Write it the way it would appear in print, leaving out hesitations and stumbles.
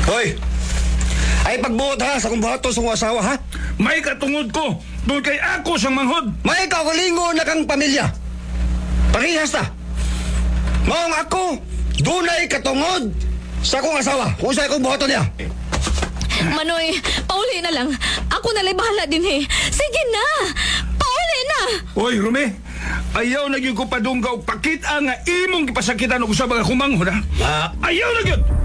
Hoy! Ay pagbuot ha sa kung buhato sa kong asawa ha? May katungod ko. Doon kay ako sang manghod. May kaugalingo na kang pamilya. Parehas ta. Maong ako, dunay katungod sa kong asawa. Kung sa'yo kong buhato niya. Manoy, pauli na lang. Ako na lang bahala din eh. Sige na! Pauli na! Oy, Rumi. Ayaw na gyud ko padunggaw pakita nga imong gipasakitan og usa ka kumanghod ha. Ayaw na gyud.